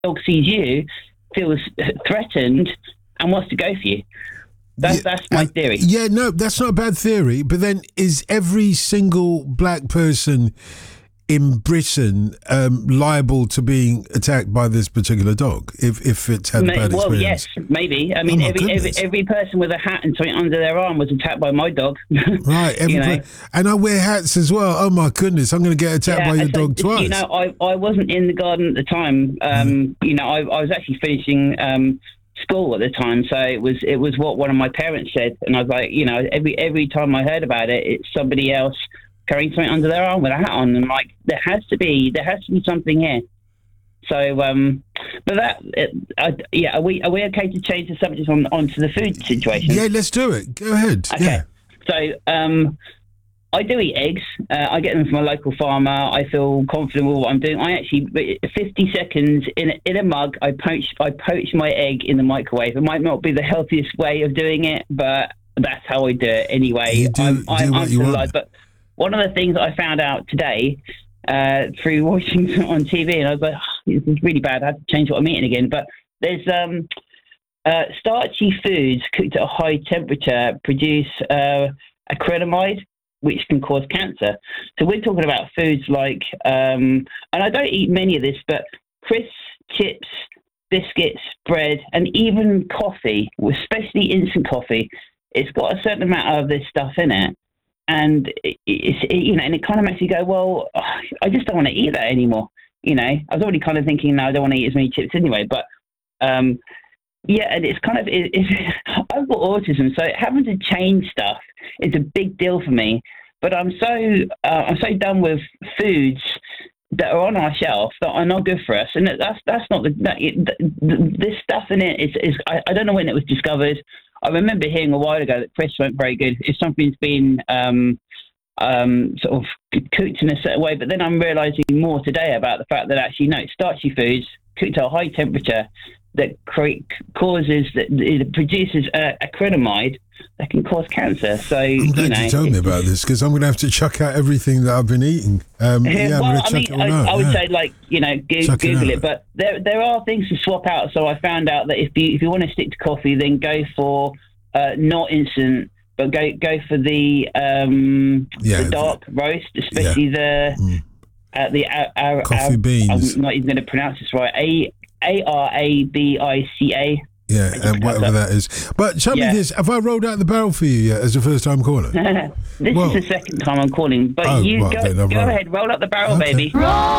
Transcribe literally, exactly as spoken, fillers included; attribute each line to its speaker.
Speaker 1: dog sees you, feels threatened, and wants to go for you. That's yeah, that's my theory.
Speaker 2: Yeah, no, that's not a bad theory. But then, is every single black person in Britain um, liable to being attacked by this particular dog if if it's had a bad
Speaker 1: well,
Speaker 2: experience?
Speaker 1: Well, yes, maybe. I mean,
Speaker 2: oh
Speaker 1: every, every every person with a hat and something under their arm was attacked by my dog.
Speaker 2: Right, every
Speaker 1: you know?
Speaker 2: per- and I wear hats as well. Oh my goodness, I'm going to get attacked yeah, by your so, dog twice.
Speaker 1: You know, I I wasn't in the garden at the time. Um, mm. You know, I, I was actually finishing um, school at the time, so it was it was what one of my parents said, and I was like, you know, every every time I heard about it, it's somebody else carrying something under their arm with a hat on, and like there has to be there has to be something here. So, um, but that it, I, yeah, are we are we okay to change the subject on onto the food situation?
Speaker 2: Yeah, let's do it. Go ahead.
Speaker 1: Okay.
Speaker 2: Yeah.
Speaker 1: So, um, I do eat eggs. Uh, I get them from a local farmer. I feel confident with what I'm doing. I actually fifty seconds in a, in a mug. I poach I poach my egg in the microwave. It might not be the healthiest way of doing it, but that's how I do it anyway.
Speaker 2: You do,
Speaker 1: I'm,
Speaker 2: do
Speaker 1: I'm,
Speaker 2: what
Speaker 1: I'm
Speaker 2: you want.
Speaker 1: alive, but one of the things I found out today uh, through watching on T V, and I was like, oh, this is really bad. I have to change what I'm eating again. But there's um, uh, starchy foods cooked at a high temperature produce uh, acrylamide, which can cause cancer. So we're talking about foods like, um, and I don't eat many of this, but crisps, chips, biscuits, bread, and even coffee, especially instant coffee. It's got a certain amount of this stuff in it. And it, it's, it, you know, and it kind of makes you go, well, I just don't want to eat that anymore. You know, I was already kind of thinking, no, I don't want to eat as many chips anyway. But um, yeah, and it's kind of, it, it's, I've got autism, so having to change stuff is a big deal for me. But I'm so, uh, I'm so done with foods that are on our shelf that are not good for us, and that's that's not the, that, the this stuff in it is is I, I don't know when it was discovered. I remember hearing a while ago that crisps weren't very good if something's been um, um, sort of cooked in a certain way. But then I'm realising more today about the fact that actually, no, starchy foods cooked at a high temperature that cre- causes, that it produces uh, acrylamide that can cause cancer. So,
Speaker 2: I'm glad
Speaker 1: you know,
Speaker 2: you told me about this because I'm going to have to chuck out everything that I've been eating. Um, yeah,
Speaker 1: well,
Speaker 2: I'm going to
Speaker 1: I
Speaker 2: chuck
Speaker 1: mean,
Speaker 2: it all
Speaker 1: I,
Speaker 2: out.
Speaker 1: I would
Speaker 2: yeah.
Speaker 1: say, like, you know, go,
Speaker 2: Chuck
Speaker 1: Google
Speaker 2: it,
Speaker 1: it, but there there are things to swap out. So I found out that if you if you want to stick to coffee, then go for uh, not instant, but go go for the um,
Speaker 2: yeah,
Speaker 1: the dark the, roast, especially
Speaker 2: yeah.
Speaker 1: the
Speaker 2: mm.
Speaker 1: uh, the uh, uh,
Speaker 2: coffee
Speaker 1: uh,
Speaker 2: beans.
Speaker 1: I'm not even going to pronounce this right. A A R A B I C A.
Speaker 2: Yeah, and whatever that. that is. But tell yeah. me this, have I rolled out the barrel for you yet as a first-time caller?
Speaker 1: This well, is the second time I'm calling, but
Speaker 2: oh,
Speaker 1: you
Speaker 2: well,
Speaker 1: go, go right. ahead, roll up the barrel,
Speaker 2: okay.
Speaker 1: baby.
Speaker 3: Roll